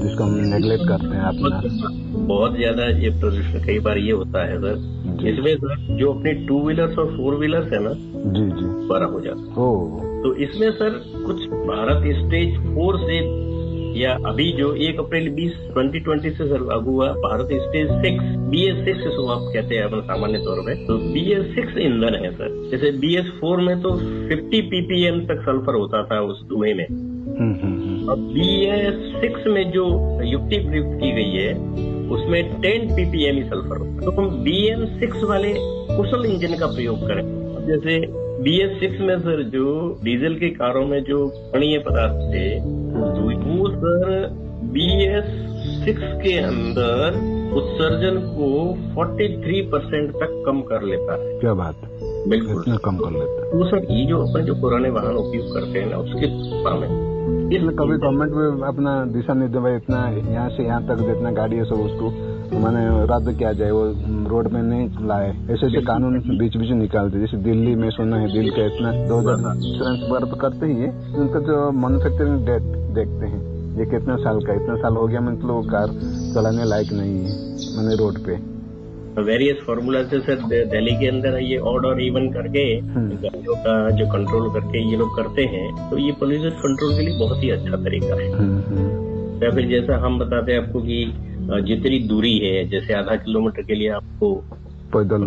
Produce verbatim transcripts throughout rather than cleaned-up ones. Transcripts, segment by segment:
जिसको हम नेग्लेक्ट करते हैं अपना। बहुत ज्यादा ये प्रदूषण कई बार ये होता है सर, इसमें सर जो अपने टू व्हीलर्स और फोर व्हीलर्स है ना, जी जी, बड़ा हो जाता ओ तो इसमें सर कुछ भारत स्टेज फोर से या अभी जो एक अप्रैल बीस ट्वेंटी ट्वेंटी से सर लागू हुआ Bharat stage six B S six जिसको आप कहते हैं अपन सामान्य तौर पे, तो बी एस सिक्स ईंधन है सर। जैसे बी एस फोर में तो फिफ्टी पीपीएम तक सल्फर होता था उस धुएं में, अब बी एस सिक्स में जो युक्ति प्रयुक्त की गई है उसमें टेन पीपीएम ही सल्फर होता है। तो हम बी एम सिक्स वाले कुशल इंजन का प्रयोग करें। जैसे बी एस सिक्स में सर जो डीजल के कारों में जो कणीय पदार्थ थे वो सर बी एस सिक्स के अंदर उत्सर्जन को तैंतालीस परसेंट तक कम कर लेता है। क्या बात, बिल्कुल इतना कम कर लेता है। तो सर ये जो अपन जो पुराने वाहन उपयोग करते हैं ना उसके तुलना में इसमें कभी गवर्नमेंट में अपना दिशा निर्देश इतना यहाँ से यहाँ तक जितना गाड़ी है सब उसको मैंने रद्द किया जाए, वो रोड में नहीं लाए, ऐसे ऐसे कानून बीच बीच निकालते। जैसे दिल्ली में सुना है दिल्ली का इतना दो हजार इंश्योरेंस वर्क करते ही है, उनका जो मैन्युफैक्चरिंग डेट देखते हैं ये कितना साल का, इतना साल हो गया मतलब कार चलाने लायक नहीं है मैंने रोड पे। वेरियस फॉर्मूला से सर दिल्ली के अंदर ये ऑड और इवन करके गाड़ियों का जो कंट्रोल करके ये लोग करते हैं, तो ये पोल्यूशन कंट्रोल के लिए बहुत ही अच्छा तरीका है। या फिर जैसा हम बताते हैं आपको कि जितनी दूरी है, जैसे आधा किलोमीटर के लिए आपको पैदल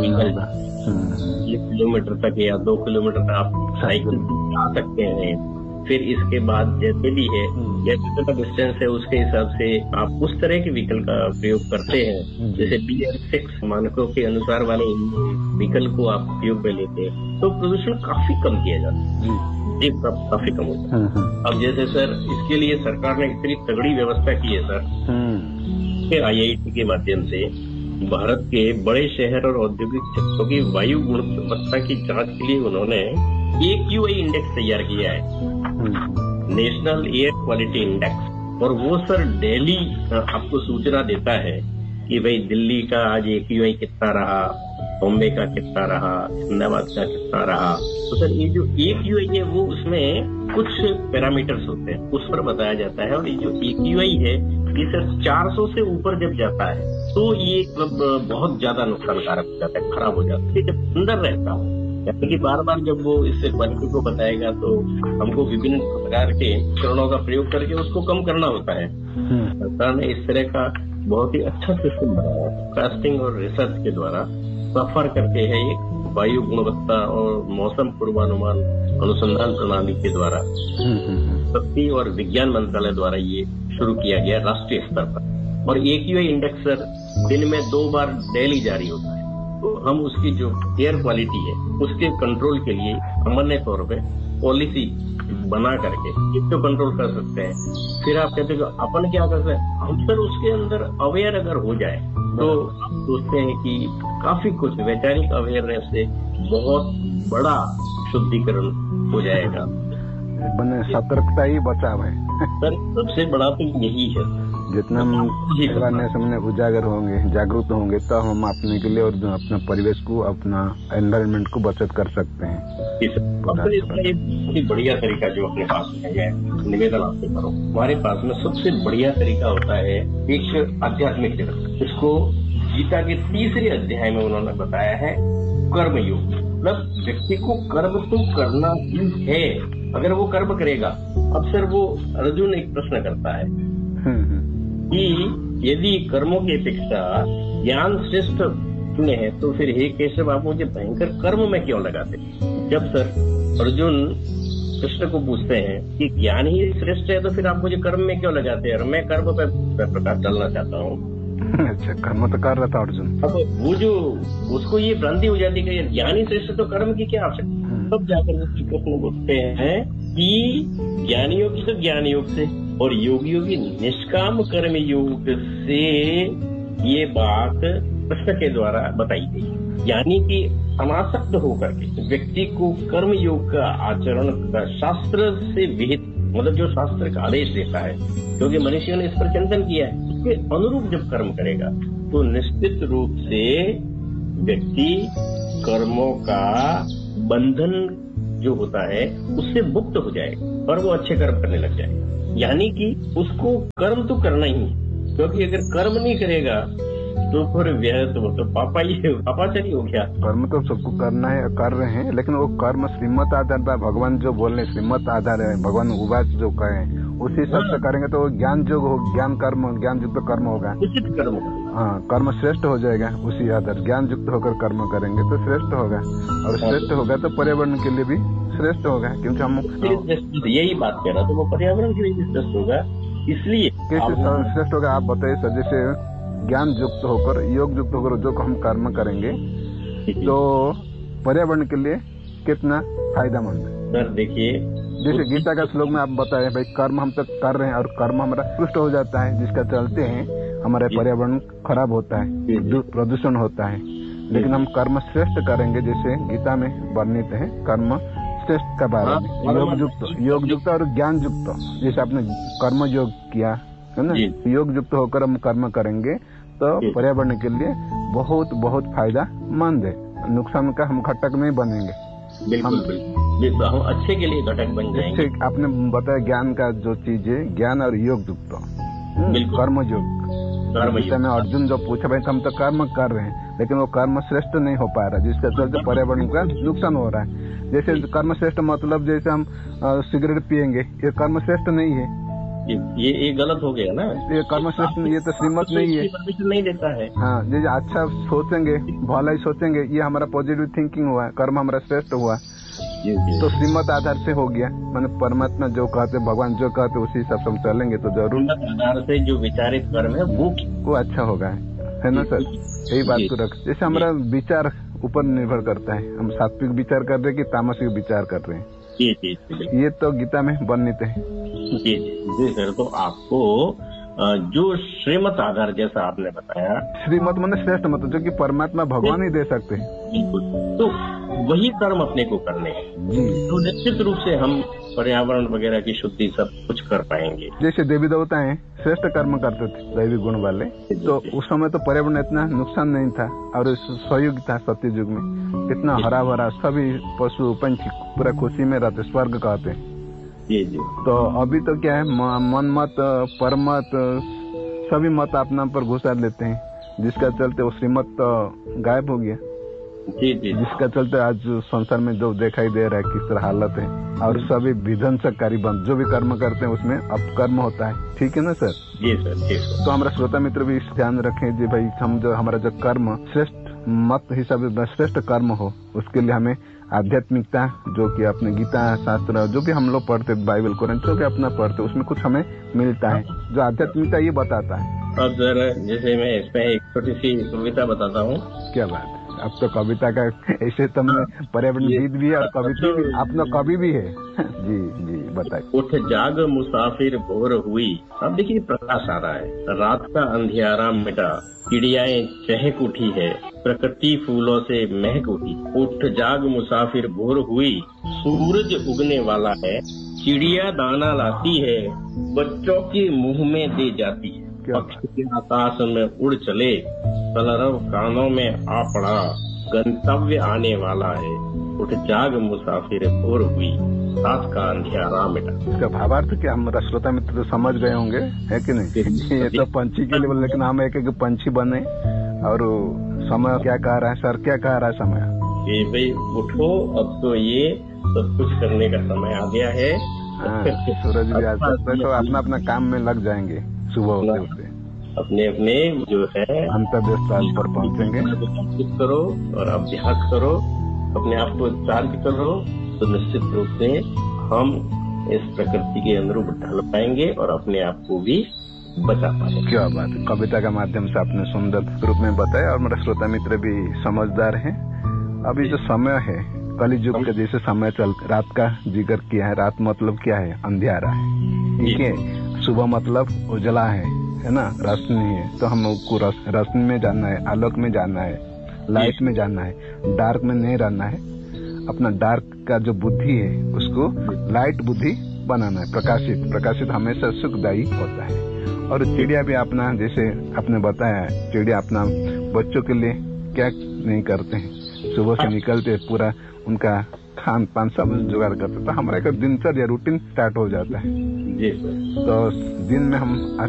एक किलोमीटर तक या दो किलोमीटर तक आप साइकिल आ सकते हैं। फिर इसके बाद जैसे भी है या जितना डिस्टेंस है उसके हिसाब से आप उस तरह के व्हीकल का प्रयोग करते हैं। जैसे बी एस सिक्स मानकों के अनुसार वाले व्हीकल को आप उपयोग में लेते हैं तो प्रदूषण काफी कम किया जाता है, ये काफी कम होता है। अब जैसे सर इसके लिए सरकार ने इतनी तगड़ी व्यवस्था की है सर, आई आई टी के माध्यम से भारत के बड़े शहर और औद्योगिक क्षेत्रों की वायु गुणवत्ता की जांच के लिए उन्होंने ए क्यू आई इंडेक्स तैयार किया है, नेशनल एयर क्वालिटी इंडेक्स। और वो सर डेली आपको सूचना देता है कि भाई दिल्ली का आज ए क्यू आई कितना रहा, बॉम्बे का कितना रहा, अहमदाबाद का कितना रहा। तो सर ये जो ए क्यू आई है वो उसमें कुछ पैरामीटर्स होते हैं उस पर बताया जाता है। और ये जो ए क्यू आई है ये सर चार सौ से ऊपर जब जाता है तो ये मतलब बहुत ज्यादा नुकसानकारक हो जाता है, खराब हो जाता है। जब अंदर रहता है यानी कि बार बार जब वो इस क्वालिटी को बताएगा तो हमको विभिन्न प्रकार के चरणों का प्रयोग करके उसको कम करना होता है। सरकार ने इस तरह का बहुत ही अच्छा सिस्टम बनाया है, कास्टिंग और रिसर्च के द्वारा सफर करके है ये वायु गुणवत्ता और मौसम पूर्वानुमान अनुसंधान प्रणाली के द्वारा शक्ति और विज्ञान मंत्रालय द्वारा ये शुरू किया गया राष्ट्रीय स्तर पर। और ए क्यू आई इंडेक्स सर दिन में दो बार डेली जारी होता है। तो हम उसकी जो एयर क्वालिटी है उसके कंट्रोल के लिए सामान्य तौर पे पॉलिसी बना करके इसको कंट्रोल कर सकते हैं। फिर आप कहते हो अपन क्या कर सकते हैं, हम सर उसके अंदर अवेयर अगर हो जाए तो आप सोचते हैं कि काफी कुछ वैचारिक अवेयरनेस से बहुत बड़ा शुद्धिकरण हो जाएगा। बने सतर्कता ही बचाव है सर, सबसे बड़ा तो यही है। जितना हम अवेयरनेस हमने उजागर होंगे, जागरूक होंगे तो हम अपने के लिए और अपने परिवेश को, अपना एनवायरनमेंट को बचत कर सकते हैं। इसका एक बढ़िया तरीका जो अपने पास में है, निवेदन आपसे करो, हमारे पास में सबसे बढ़िया तरीका होता है एक आध्यात्मिक जगत। इसको गीता के तीसरे अध्याय में उन्होंने बताया है कर्मयोग। मतलब व्यक्ति को कर्म तो करना ही है, अगर वो कर्म करेगा। अब सर वो अर्जुन एक प्रश्न करता है कि यदि कर्मों की अपेक्षा ज्ञान श्रेष्ठ में है तो फिर हे केशव आप मुझे भयंकर कर्म में क्यों लगाते। जब सर अर्जुन कृष्ण को पूछते हैं कि ज्ञान ही श्रेष्ठ है तो फिर आप मुझे कर्म में क्यों लगाते हैं, और मैं कर्म पर प्रकाश डालना चाहता हूँ। अच्छा, कर्म तो कर रहा था अर्जुन। अब वो जो उसको ये भ्रांति हो जाती है कि ज्ञान ही श्रेष्ठ तो कर्म की क्या आवश्यकता। तब जाकर श्री कृष्ण बोलते हैं कि ज्ञानियों की तो ज्ञान योग से और योगियों की निष्काम कर्म योग से ये बात कृष्ण के द्वारा बताई गई। यानी कि अनासक्त होकर के व्यक्ति को कर्म योग का आचरण का शास्त्र से विहित, मतलब जो शास्त्र का आदेश देता है, क्योंकि मनुष्यों ने इस पर चिंतन किया है, उसके अनुरूप जब कर्म करेगा तो निश्चित रूप से व्यक्ति कर्मों का बंधन जो होता है उससे मुक्त हो जाएगा और वो अच्छे कर्म करने लग जाएगा। यानी कि उसको कर्म तो करना ही, क्योंकि अगर कर्म नहीं करेगा तो फिर वह तो, तो पापा ही पापाचारी हो गया। कर्म तो सबको करना है, कर रहे हैं, लेकिन वो कर्म श्रीमत आधार पर भगवान जो बोल रहे श्रीमत आधार है, भगवान उवाच जो कहे उसी हिसाब से करेंगे तो ज्ञान जो हो, ज्ञान कर्म, ज्ञान युक्त कर्म होगा, उचित कर्म। हाँ, कर्म श्रेष्ठ हो जाएगा उसी आधार। ज्ञान युक्त होकर कर्म करेंगे तो श्रेष्ठ होगा, और श्रेष्ठ होगा तो पर्यावरण के लिए भी श्रेष्ठ होगा, क्योंकि हम यही बात कह रहा था, वो पर्यावरण के लिए भी श्रेष्ठ होगा। इसलिए कैसे श्रेष्ठ होगा आप बताइए सर? जैसे ज्ञान युक्त होकर, योग युक्त होकर जो हम कर्म करेंगे तो पर्यावरण के लिए कितना फायदेमंद है? सर देखिए, जैसे गीता का श्लोक में आप बताए भाई कर्म हम तक कर रहे हैं और कर्म हमारा पुष्ट हो जाता है, जिसका चलते हैं हमारा पर्यावरण खराब होता है, प्रदूषण होता है। लेकिन हम कर्म श्रेष्ठ करेंगे, जैसे गीता में वर्णित है कर्म श्रेष्ठ का बारे में, योग युक्त, योग युक्त और ज्ञान युक्त। जैसे आपने कर्म योग किया है ना, योग युक्त होकर हम कर्म करेंगे तो पर्यावरण के लिए बहुत बहुत फायदेमंद है। नुकसान का हम घटक नहीं बनेंगे, बिल्कुल बिल्कुल, हम अच्छे के लिए घटक बन जाएंगे। आपने बताया ज्ञान का जो चीज है, ज्ञान और योग युक्त, कर्म योग। में अर्जुन जो पूछा भाई हम तो कर्म कर रहे हैं लेकिन वो कर्म श्रेष्ठ नहीं हो पा रहा, जिसके चलते पर्यावरण का नुकसान हो रहा है। जैसे कर्म श्रेष्ठ मतलब जैसे हम सिगरेट पियेंगे, ये कर्म श्रेष्ठ नहीं है, ये ये गलत हो गया ना, ये कर्म श्रेष्ठ, ये तो श्रीमत नहीं है, नहीं देता है। हाँ, जैसे अच्छा सोचेंगे, भलाई सोचेंगे, ये हमारा पॉजिटिव थिंकिंग हुआ, कर्म हमारा श्रेष्ठ हुआ, तो श्रीमत आधार से हो गया। मैंने परमात्मा जो कहते, भगवान जो कहते उसी हिसाब से हम चलेंगे तो जरूर आधार से जो विचारित कर्म है वो वो अच्छा होगा, है ना सर? यही बात को रख, जैसे हमारा विचार ऊपर निर्भर करता है, हम सात्विक विचार कर रहे हैं कि तामसिक विचार कर रहे हैं, जी जी, ये तो गीता में वर्णित है। जी जी सर, तो आपको जो श्रीमत आधार जैसा आपने बताया, श्रीमत माने श्रेष्ठ मत, जो कि परमात्मा भगवान ही दे सकते हैं, बिल्कुल, तो वही कर्म अपने को करने हैं, तो निश्चित रूप से हम पर्यावरण वगैरह की शुद्धि सब कुछ कर पाएंगे। जैसे देवी देवता हैं श्रेष्ठ कर्म करते थे, दैवी गुण वाले, तो उस समय तो पर्यावरण इतना नुकसान नहीं था और सहयोग था। सत्य युग में इतना हरा भरा, सभी पशु पंछी पूरा खुशी में रहते, स्वर्ग कहते हैं। जी जी, तो अभी तो क्या है, मन मत परमत सभी मत अपना पर घुसा लेते हैं, जिसका चलते वो श्रीमत तो गायब हो गया। जी जी, जिसका चलते आज संसार में जो दिखाई दे रहा है किस तरह हालत है, और सभी विध्वंसकारी बंद, जो भी कर्म करते हैं उसमें अपकर्म होता है। ठीक है ना सर? जी सर, जी सर। तो हमारा श्रोता मित्र भी इस ध्यान रखें जी भाई, हम जो हमारा जो कर्म श्रेष्ठ मत हिसाब से श्रेष्ठ कर्म हो, उसके लिए हमें आध्यात्मिकता, जो कि अपने गीता शास्त्र जो भी हम लोग पढ़ते, बाइबल कुरान जो भी अपना पढ़ते, उसमें कुछ हमें मिलता है जो आध्यात्मिकता ये बताता है। अब सर जैसे मैं इसमें एक छोटी सी कविता बताता हूँ। क्या बात है, अब तो कविता का ऐसे तो पर्यावरण गीत भी है और कविता भी, अपना कवि भी है। जी जी, बताइए। उठ जाग मुसाफिर भोर हुई, अब देखिए प्रकाश आ रहा है, रात का अंधियारा मिटा, चिड़ियाएं चहक उठी है, प्रकृति फूलों से महक उठी। उठ जाग मुसाफिर भोर हुई, सूरज उगने वाला है, चिड़िया दाना लाती है, बच्चों के मुंह में दे जाती है, पक्षी आकाश में उड़ चले, कलरव कानों में आ पड़ा, गंतव्य आने वाला है। उठ जाग मुसाफिर भोर हुई, रात का अंधियारा मिटा। इसका भावार्थ क्या हमारा श्रोता मित्र तो समझ गए होंगे, है कि नहीं? ये तो पंछी के लिए बोले, लेकिन हम एक एक पंछी बने। और समय क्या कह रहा है सर, क्या कह रहा है समय? ये भाई उठो, अब तो ये सब कुछ करने का समय आ गया है। हाँ, सूरज भी आ सकता है, तो अपना अपना काम में लग जाएंगे सुबह होते होते, अपने अपने जो है अंतर्देश स्थल पर पहुंचेंगे। करो और अभ्यास करो, अपने आप को चार्ज करो, तो निश्चित रूप से हम इस प्रकृति के अनुरूप ढल पाएंगे और अपने आप को भी बचा पाएंगे। क्या बात है, कविता का माध्यम से आपने सुंदर रूप में बताया और मेरा श्रोता मित्र भी समझदार है। अभी जो समय है कली युग के जैसे समय चल, रात का जिक्र किया है। रात मतलब क्या है? अंधियारा है, ठीक है। सुबह मतलब उजला है, है ना, रोशनी है। तो हमको रोशनी में जाना है, आलोक में जाना है, लाइट में जाना है, डार्क में नहीं रहना है। अपना डार्क का जो बुद्धि है उसको लाइट बुद्धि बनाना है, प्रकाशित। प्रकाशित हमेशा सुखदायी होता है। और चिड़िया भी अपना, जैसे आपने बताया, चिड़िया अपना बच्चों के लिए क्या नहीं करते हैं, सुबह से निकलते पूरा उनका खान पान सब जुगाड़ करते, तो हमारा एक दिनचर्या रूटीन स्टार्ट हो जाता है। जी सर। तो दिन में हम